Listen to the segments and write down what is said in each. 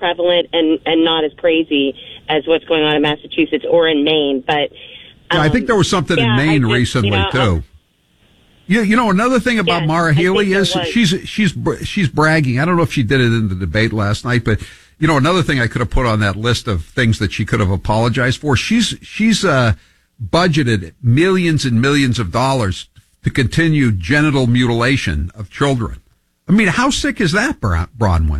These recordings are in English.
prevalent and not as crazy as what's going on in Massachusetts or in Maine. But I think there was something in Maine recently too. Another thing about Maura Healey is she's bragging. I don't know if she did it in the debate last night, but another thing I could have put on that list of things that she could have apologized for. She's budgeted millions and millions of dollars to continue genital mutilation of children. I mean, how sick is that, Bronwyn?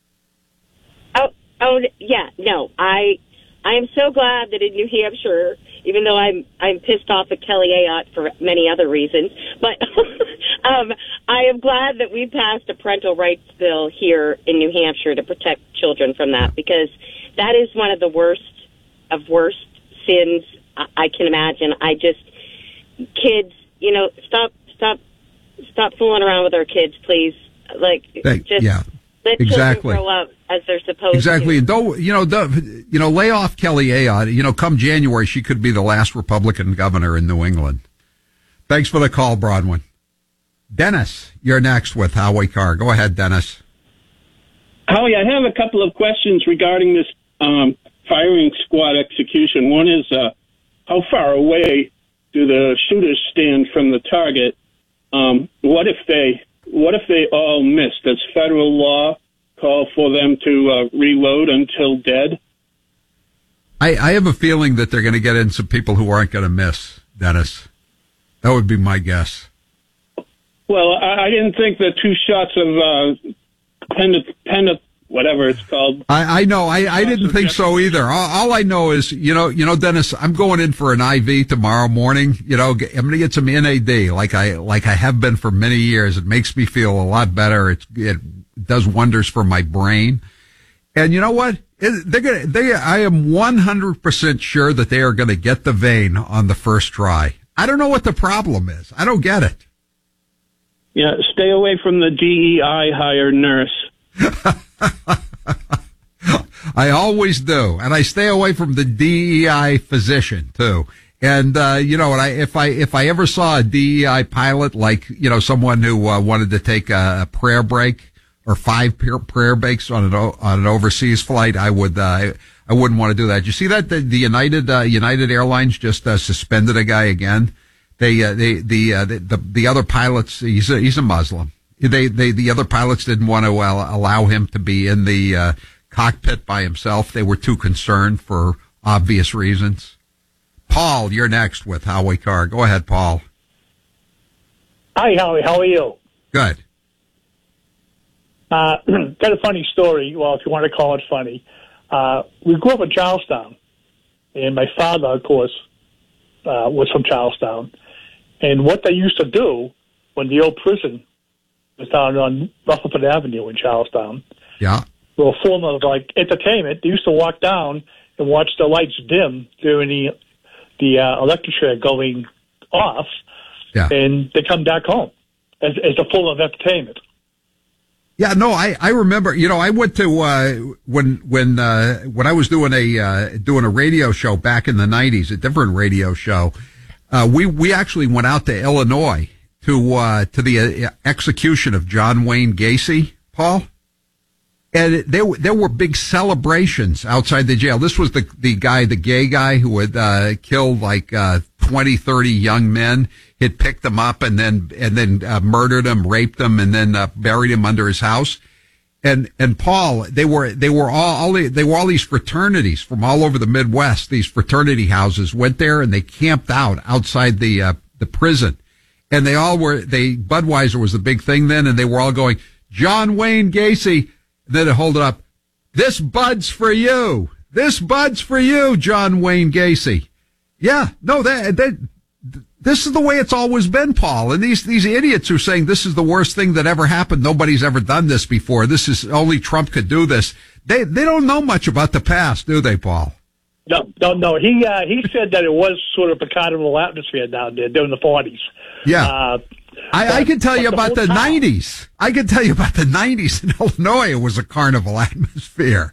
Oh, yeah, no. I am so glad that in New Hampshire, even though I'm pissed off at Kelly Ayotte for many other reasons, but I am glad that we passed a parental rights bill here in New Hampshire to protect children from that, because that is one of the worst sins I can imagine. Kids, stop fooling around with our kids, please. Let children grow up as they're supposed to. Exactly. And don't lay off Kelly Ayotte. Come January, she could be the last Republican governor in New England. Thanks for the call, Bronwyn. Dennis, you're next with Howie Carr. Go ahead, Dennis. Howie, I have a couple of questions regarding this firing squad execution. One is, how far away do the shooters stand from the target? What if they all miss? Does federal law call for them to reload until dead? I have a feeling that they're going to get in some people who aren't going to miss, Dennis. That would be my guess. Well, I didn't think the two shots of whatever it's called. I know. I didn't think so either. All I know is, Dennis, I'm going in for an IV tomorrow morning. I'm going to get some NAD like I have been for many years. It makes me feel a lot better. It does wonders for my brain. And you know what? I am 100% sure that they are going to get the vein on the first try. I don't know what the problem is. I don't get it. Yeah, stay away from the DEI hired nurse. I always do, and I stay away from the DEI physician too. And if I ever saw a DEI pilot, like someone who wanted to take a prayer break or 5 prayer breaks on an overseas flight, I wouldn't want to do that. You see that the United Airlines just suspended a guy again. The other pilots, he's a Muslim. The other pilots didn't want to allow him to be in the cockpit by himself. They were too concerned for obvious reasons. Paul, you're next with Howie Carr. Go ahead, Paul. Hi, Howie. How are you? Good. Got a funny story. Well, if you want to call it funny. We grew up in Charlestown, and my father, of course, was from Charlestown. And what they used to do when the old prison was down on Rutherford Avenue in Charlestown. Yeah. For a form of entertainment, they used to walk down and watch the lights dim during the electric chair going off. Yeah. And they come back home as a form of entertainment. Yeah, no, I remember, I went to, when I was doing a radio show back in the 90s, a different radio show, we actually went out to Illinois to the execution of John Wayne Gacy, Paul. And there were big celebrations outside the jail. This was the gay guy who had killed 20, 30 young men. He'd picked them up and then murdered them, raped them, and then buried him under his house. And Paul, they were all these fraternities from all over the Midwest. These fraternity houses went there and they camped out outside the prison. And Budweiser was the big thing then, and they were all going, John Wayne Gacy. And then they hold it up. This bud's for you. This bud's for you, John Wayne Gacy. Yeah, no, this is the way it's always been, Paul. And these idiots who are saying this is the worst thing that ever happened. Nobody's ever done this before. This is only Trump could do this. They don't know much about the past, do they, Paul? No. He said that it was sort of a carnival atmosphere down there during the 40s. Yeah. I can tell you about the 90s. I can tell you about the 90s in Illinois. It was a carnival atmosphere.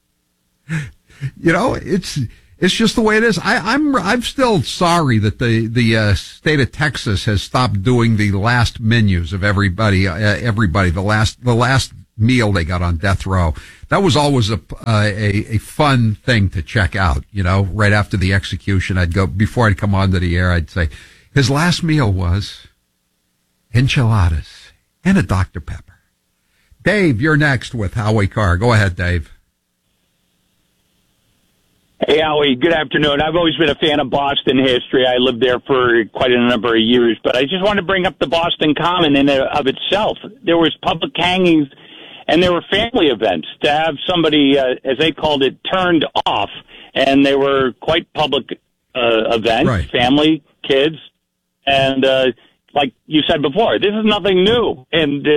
It's just the way it is. I'm still sorry that the state of Texas has stopped doing the last menus of everybody, the last meal they got on death row. that was always a fun thing to check out. You know, right after the execution, before I'd come onto the air, I'd say, his last meal was enchiladas and a Dr. Pepper. Dave, you're next with Howie Carr. Go ahead, Dave. Hey, Howie, good afternoon. I've always been a fan of Boston history. I lived there for quite a number of years, but I just want to bring up the Boston Common in and of itself. There was public hangings and there were family events to have somebody, as they called it, turned off, and they were quite public events, right. Family, kids, and like you said before, this is nothing new, and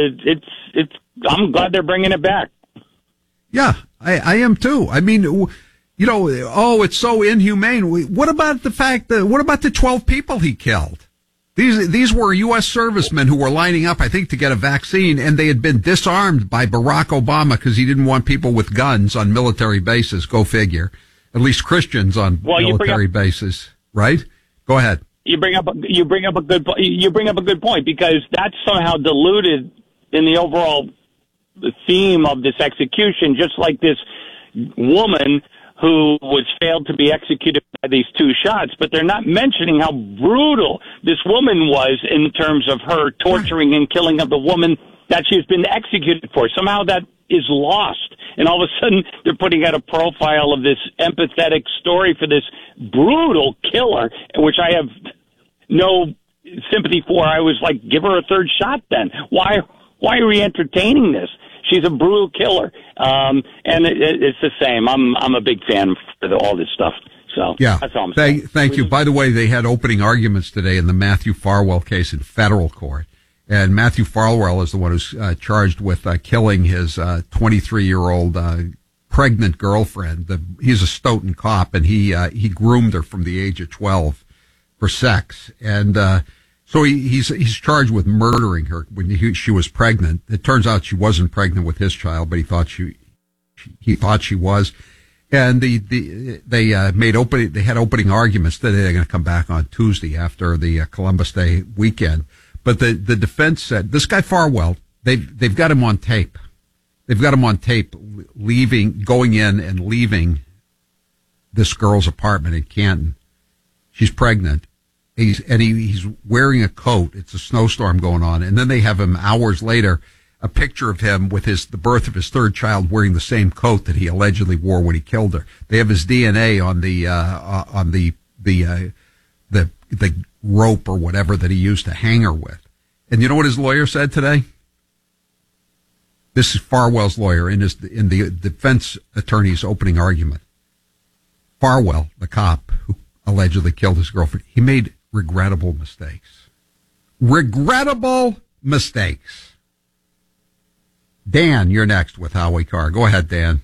I'm glad they're bringing it back. Yeah, I am too. I mean, you know, it's so inhumane. What about the fact that, what about the 12 people he killed? These were U.S. servicemen who were lining up, I think, to get a vaccine, and they had been disarmed by Barack Obama because he didn't want people with guns on military bases. Go figure. At least Christians on military bases, right? Go ahead. You bring up a good point, because that's somehow diluted in the overall theme of this execution, just like this woman who was failed to be executed by these two shots, but they're not mentioning how brutal this woman was in terms of her torturing and killing of the woman that she's been executed for. Somehow that is lost, and all of a sudden they're putting out a profile of this empathetic story for this brutal killer, which I have no sympathy for. I was like, give her a third shot then. Why are we entertaining this? She's a brutal killer, and it's the same. I'm a big fan for all this stuff. So yeah, that's all I'm saying. Thank you. By the way, they had opening arguments today in the Matthew Farwell case in federal court, and Matthew Farwell is the one who's charged with killing his 23-year-old pregnant girlfriend. He's a Stoughton cop, and he groomed her from the age of 12 for sex, and so he's charged with murdering her when she was pregnant. It turns out she wasn't pregnant with his child, but he thought she was. And they had opening arguments that they're going to come back on Tuesday after the Columbus Day weekend. But the defense said this guy Farwell, they've got him on tape. They've got him on tape going in and leaving this girl's apartment in Canton. She's pregnant. He's wearing a coat. It's a snowstorm going on. And then they have him hours later, a picture of him with the birth of his third child wearing the same coat that he allegedly wore when he killed her. They have his DNA on the rope or whatever that he used to hang her with. And you know what his lawyer said today? This is Farwell's lawyer in the defense attorney's opening argument. Farwell, the cop who allegedly killed his girlfriend, he made regrettable mistakes. Regrettable mistakes. Dan, you're next with Howie Carr. Go ahead, Dan.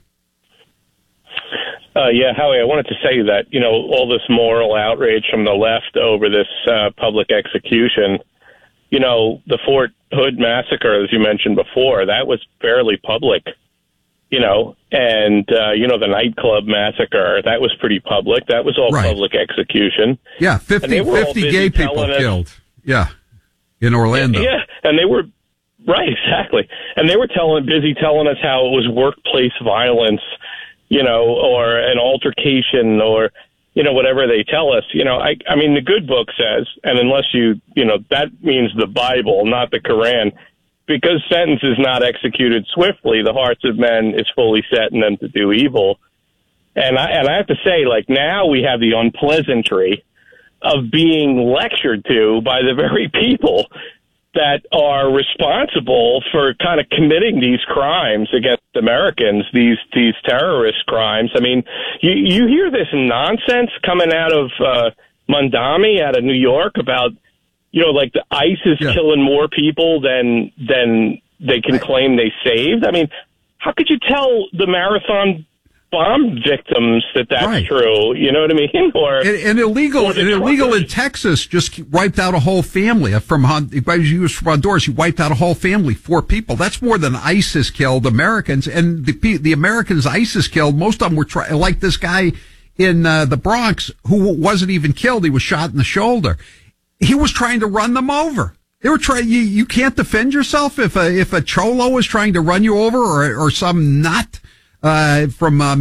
Yeah, Howie, I wanted to say that, you know, all this moral outrage from the left over this public execution, you know, the Fort Hood massacre, as you mentioned before, that was fairly public, you know, and, you know, the nightclub massacre, that was pretty public. That was all right. Public execution. Yeah, 50 gay people killed. Yeah, in Orlando. Yeah, and they were, right, exactly. And they were busy telling us how it was workplace violence, you know, or an altercation or, you know, whatever they tell us. You know, I mean, the good book says, and unless you know, that means the Bible, not the Quran, because sentence is not executed swiftly, the hearts of men is fully set in them to do evil. And I have to say, like, now we have the unpleasantry of being lectured to by the very people that are responsible for kind of committing these crimes against Americans, these terrorist crimes. I mean, you hear this nonsense coming out of Mondami, out of New York, about, you know, like the ICE is killing more people than they can claim they saved. I mean, how could you tell the Marathon bomb victims that that's right. True? You know what I mean? Or and illegal in Texas just wiped out a whole family from Honduras. He wiped out a whole family, 4 people. That's more than ISIS killed Americans. And the Americans ISIS killed, most of them were like this guy in the Bronx who wasn't even killed. He was shot in the shoulder. He was trying to run them over. They were trying. You can't defend yourself if a cholo is trying to run you over or some nut from